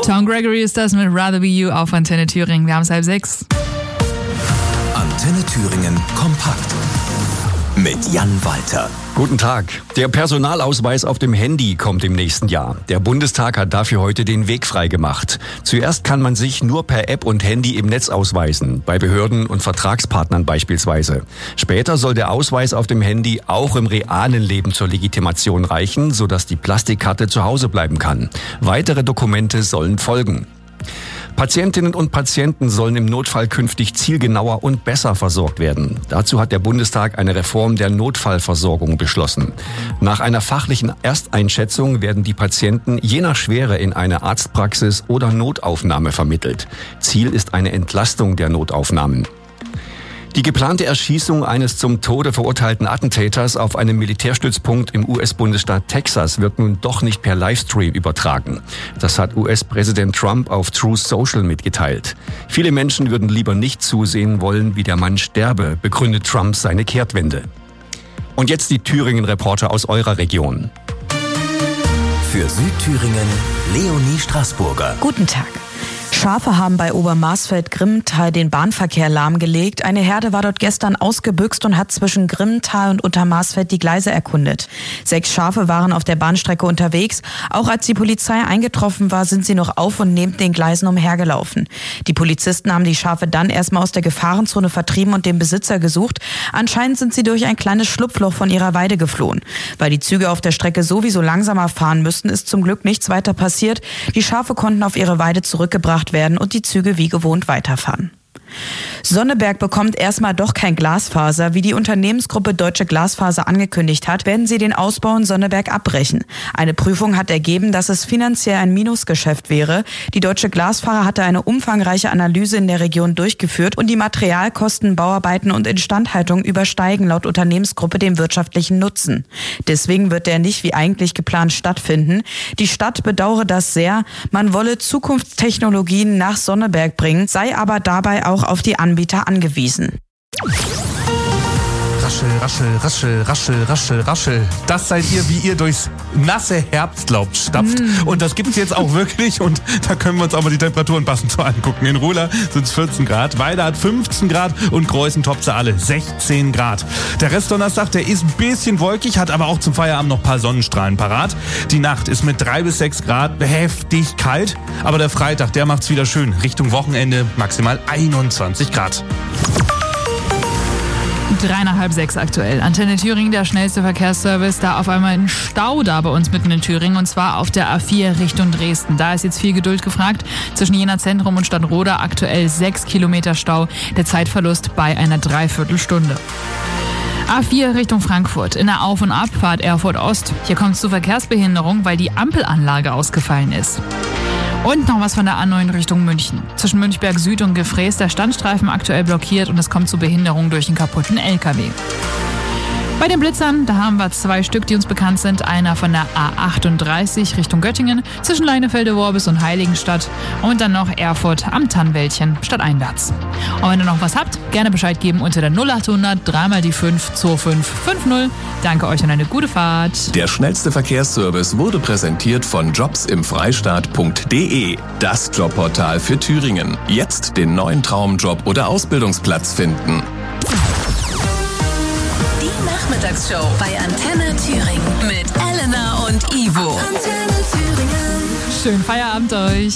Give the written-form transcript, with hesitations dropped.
Tom Gregory ist das mit Rather Be You auf Antenne Thüringen. Wir haben es 5:30. Antenne Thüringen kompakt mit Jan Walter. Guten Tag. Der Personalausweis auf dem Handy kommt im nächsten Jahr. Der Bundestag hat dafür heute den Weg freigemacht. Zuerst kann man sich nur per App und Handy im Netz ausweisen, bei Behörden und Vertragspartnern beispielsweise. Später soll der Ausweis auf dem Handy auch im realen Leben zur Legitimation reichen, sodass die Plastikkarte zu Hause bleiben kann. Weitere Dokumente sollen folgen. Patientinnen und Patienten sollen im Notfall künftig zielgenauer und besser versorgt werden. Dazu hat der Bundestag eine Reform der Notfallversorgung beschlossen. Nach einer fachlichen Ersteinschätzung werden die Patienten je nach Schwere in eine Arztpraxis oder Notaufnahme vermittelt. Ziel ist eine Entlastung der Notaufnahmen. Die geplante Erschießung eines zum Tode verurteilten Attentäters auf einem Militärstützpunkt im US-Bundesstaat Texas wird nun doch nicht per Livestream übertragen. Das hat US-Präsident Trump auf Truth Social mitgeteilt. Viele Menschen würden lieber nicht zusehen wollen, wie der Mann sterbe, begründet Trump seine Kehrtwende. Und jetzt die Thüringen-Reporter aus eurer Region. Für Südthüringen Leonie Straßburger. Guten Tag. Schafe haben bei Obermarsfeld-Grimmental den Bahnverkehr lahmgelegt. Eine Herde war dort gestern ausgebüxt und hat zwischen Grimmental und Untermarsfeld die Gleise erkundet. 6 Schafe waren auf der Bahnstrecke unterwegs. Auch als die Polizei eingetroffen war, sind sie noch auf und neben den Gleisen umhergelaufen. Die Polizisten haben die Schafe dann erstmal aus der Gefahrenzone vertrieben und den Besitzer gesucht. Anscheinend sind sie durch ein kleines Schlupfloch von ihrer Weide geflohen. Weil die Züge auf der Strecke sowieso langsamer fahren müssten, ist zum Glück nichts weiter passiert. Die Schafe konnten auf ihre Weide zurückgebracht werden und die Züge wie gewohnt weiterfahren. Sonneberg bekommt erstmal doch kein Glasfaser. Wie die Unternehmensgruppe Deutsche Glasfaser angekündigt hat, werden sie den Ausbau in Sonneberg abbrechen. Eine Prüfung hat ergeben, dass es finanziell ein Minusgeschäft wäre. Die Deutsche Glasfaser hatte eine umfangreiche Analyse in der Region durchgeführt und die Materialkosten, Bauarbeiten und Instandhaltung übersteigen laut Unternehmensgruppe den wirtschaftlichen Nutzen. Deswegen wird der nicht wie eigentlich geplant stattfinden. Die Stadt bedauere das sehr. Man wolle Zukunftstechnologien nach Sonneberg bringen, sei aber dabei auch auf die Anbieter angewiesen. Raschel, raschel, raschel, raschel, raschel, raschel. Das seid ihr, wie ihr durchs nasse Herbstlaub stapft. Und das gibt's jetzt auch wirklich. Und da können wir uns auch mal die Temperaturen passend so angucken. In Ruhla sind es 14 Grad, Weida hat 15 Grad und Greußen-Topse alle 16 Grad. Der Restdonnerstag, der ist ein bisschen wolkig, hat aber auch zum Feierabend noch ein paar Sonnenstrahlen parat. Die Nacht ist mit 3 bis 6 Grad heftig kalt. Aber der Freitag, der macht's wieder schön. Richtung Wochenende maximal 21 Grad. 5:03 aktuell. Antenne Thüringen, der schnellste Verkehrsservice. Da auf einmal ein Stau da bei uns mitten in Thüringen und zwar auf der A4 Richtung Dresden. Da ist jetzt viel Geduld gefragt. Zwischen Jena Zentrum und Stadtroda aktuell 6 Kilometer Stau. Der Zeitverlust bei einer Dreiviertelstunde. A4 Richtung Frankfurt. In der Auf- und Abfahrt Erfurt Ost. Hier kommt es zu Verkehrsbehinderung, weil die Ampelanlage ausgefallen ist. Und noch was von der A9 Richtung München. Zwischen Münchberg Süd und Gefrees der Standstreifen aktuell blockiert und es kommt zu Behinderung durch einen kaputten LKW. Bei den Blitzern, da haben wir 2 Stück, die uns bekannt sind. Einer von der A38 Richtung Göttingen, zwischen Leinefelde-Worbis und Heiligenstadt. Und dann noch Erfurt am Tannwäldchen stadteinwärts. Und wenn ihr noch was habt, gerne Bescheid geben unter der 0800 3 die 5 2550. Danke euch und eine gute Fahrt. Der schnellste Verkehrsservice wurde präsentiert von jobsimfreistaat.de. Das Jobportal für Thüringen. Jetzt den neuen Traumjob oder Ausbildungsplatz finden. Nachmittagsshow bei Antenne Thüringen mit Elena und Ivo. Schönen Feierabend euch.